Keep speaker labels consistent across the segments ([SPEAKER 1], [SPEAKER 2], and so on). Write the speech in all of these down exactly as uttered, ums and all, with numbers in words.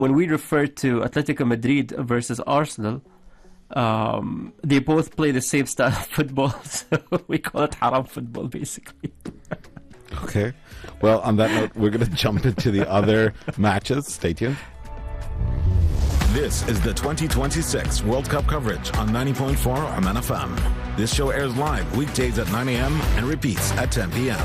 [SPEAKER 1] when we refer to Atletico Madrid versus Arsenal, um, they both play the same style of football, so we call it haram football, basically.
[SPEAKER 2] Okay. Well, on that note, we're going to jump into the other matches. Stay tuned.
[SPEAKER 3] This is the twenty twenty-six World Cup coverage on ninety point four Oman F M. This show airs live weekdays at nine a.m. and repeats at ten p.m.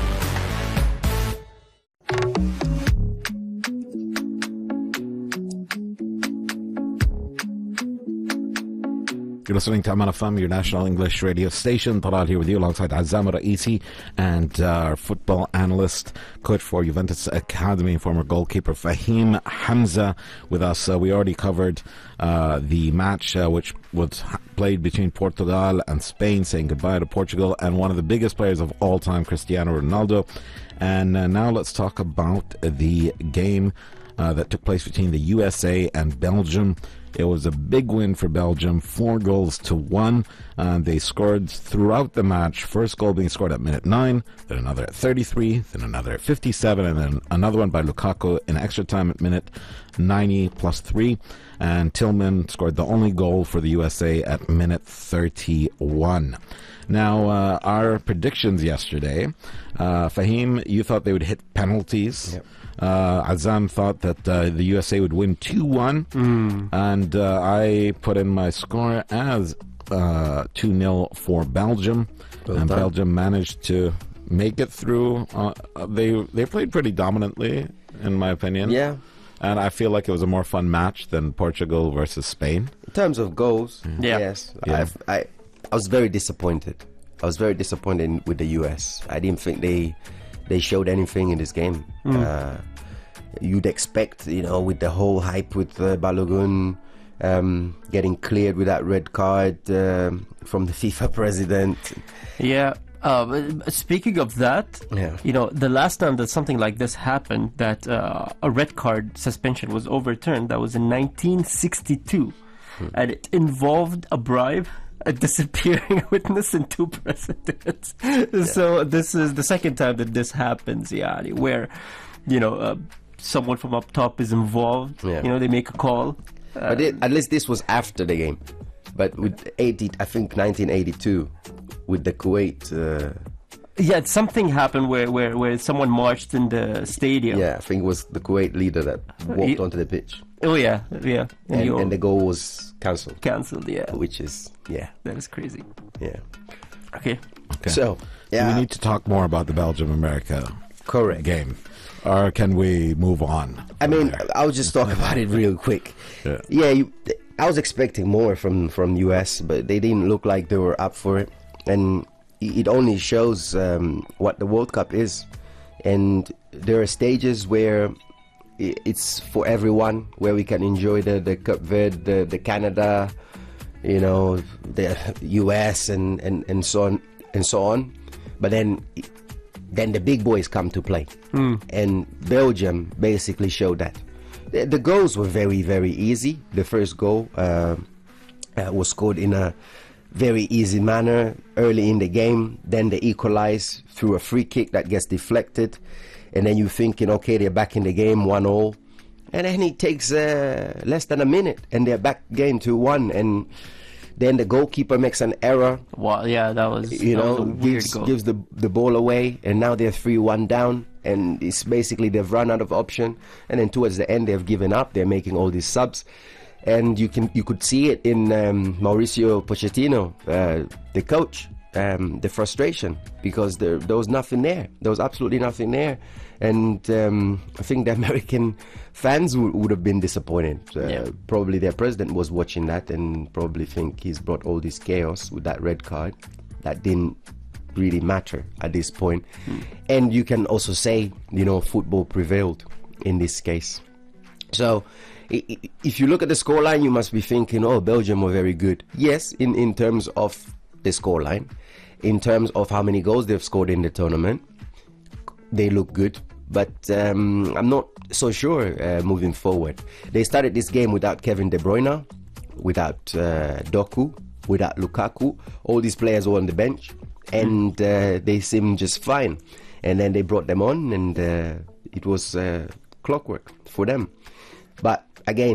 [SPEAKER 2] You're listening to Oman F M, your national English radio station. Talal here with you alongside Azzam Raisi and uh, our football analyst, coach for Juventus Academy, former goalkeeper Fahim Hamza with us. Uh, we already covered uh, the match uh, which was played between Portugal and Spain, saying goodbye to Portugal and one of the biggest players of all time, Cristiano Ronaldo. And uh, now let's talk about the game uh, that took place between the U S A and Belgium. It was a big win for Belgium, four goals to one. Uh, they scored throughout the match. First goal being scored at minute nine, then another at thirty-three, then another at fifty-seven, and then another one by Lukaku in extra time at minute ninety plus three. And Tillman scored the only goal for the U S A at minute thirty-one. Now, uh, our predictions yesterday, uh, Fahim, you thought they would hit penalties. Yep. Uh, Azam thought that uh, the U S A would win two one, mm. and uh, I put in my score as uh, two nil for Belgium, well and done. Belgium managed to make it through. Uh, they they played pretty dominantly, in my opinion.
[SPEAKER 4] Yeah.
[SPEAKER 2] And I feel like it was a more fun match than Portugal versus Spain.
[SPEAKER 4] In terms of goals,
[SPEAKER 1] mm. yeah.
[SPEAKER 4] yes.
[SPEAKER 2] Yeah.
[SPEAKER 4] I've, I I was very disappointed. I was very disappointed with the U S. I didn't think they... they showed anything in this game. Mm. Uh, you'd expect, you know, with the whole hype with uh, Balogun um, getting cleared with that red card um, from the FIFA president.
[SPEAKER 1] Yeah. Uh, speaking of that,
[SPEAKER 4] yeah.
[SPEAKER 1] you know, the last time that something like this happened, that uh, a red card suspension was overturned, that was in nineteen sixty-two. Hmm. And it involved a bribe, a disappearing witness, and two presidents. Yeah. So this is the second time that this happens, yeah, where, you know, uh, someone from up top is involved.
[SPEAKER 4] Yeah.
[SPEAKER 1] You know, they make a call. Uh,
[SPEAKER 4] but it, at least this was after the game. But with eighty, I think nineteen eighty-two, with the Kuwait. Uh,
[SPEAKER 1] yeah, something happened where, where, where someone marched in the stadium.
[SPEAKER 4] Yeah, I think it was the Kuwait leader that walked he, onto the pitch.
[SPEAKER 1] Oh yeah, yeah.
[SPEAKER 4] And, and, and the goal was cancelled.
[SPEAKER 1] Cancelled, yeah.
[SPEAKER 4] Which is, yeah.
[SPEAKER 1] That is crazy.
[SPEAKER 4] Yeah.
[SPEAKER 1] Okay.
[SPEAKER 2] Okay.
[SPEAKER 4] So, yeah.
[SPEAKER 2] We need to talk more about the Belgium-America
[SPEAKER 4] Correct.
[SPEAKER 2] game. Or can we move on?
[SPEAKER 4] I mean,
[SPEAKER 2] there?
[SPEAKER 4] I'll just talk about it real quick.
[SPEAKER 2] Yeah,
[SPEAKER 4] yeah you, I was expecting more from, from U S, but they didn't look like they were up for it. And it only shows um, what the World Cup is. And there are stages where it's for everyone, where we can enjoy the, the Cape Verde, the, the Canada, you know, the U S and, and, and so on and so on. But then then the big boys come to play. Mm. And Belgium basically showed that. The, the goals were very, very easy. The first goal uh, uh, was scored in a very easy manner early in the game. Then they equalize through a free kick that gets deflected. And then you're thinking, okay, they're back in the game, one all. And then it takes uh, less than a minute, and they're back game to one. And then the goalkeeper makes an error.
[SPEAKER 1] Well, yeah, that was,
[SPEAKER 4] you
[SPEAKER 1] that
[SPEAKER 4] know,
[SPEAKER 1] was a weird
[SPEAKER 4] gives,
[SPEAKER 1] goal.
[SPEAKER 4] gives the, the ball away, and now they're three one down. And it's basically they've run out of option. And then towards the end, they've given up. They're making all these subs. And you can you could see it in um, Mauricio Pochettino, uh, the coach. Um, the frustration, because there, there was nothing there. There was absolutely nothing there. And um, I think the American fans w- would have been disappointed. Uh,
[SPEAKER 1] yeah.
[SPEAKER 4] Probably their president was watching that and probably think he's brought all this chaos with that red card that didn't really matter at this point. Mm. And you can also say, you know, football prevailed in this case. So if you look at the scoreline, you must be thinking, oh, Belgium were very good. Yes, in, in terms of the scoreline. In terms of how many goals they've scored in the tournament, they look good. But um, I'm not so sure uh, moving forward. They started this game without Kevin De Bruyne, without uh, Doku, without Lukaku. All these players were on the bench, and uh, they seemed just fine. And then they brought them on, and uh, it was uh, clockwork for them. But again,